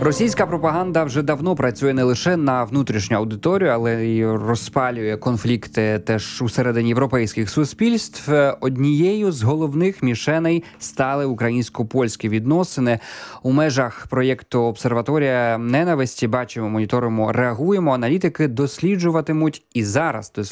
Російська пропаганда вже давно працює не лише на внутрішню аудиторію, але й розпалює конфлікти теж усередині європейських суспільств. Однією з головних мішеней стали українсько-польські відносини. У межах проєкту «Обсерваторія ненависті» бачимо, моніторимо, реагуємо. Аналітики досліджуватимуть і зараз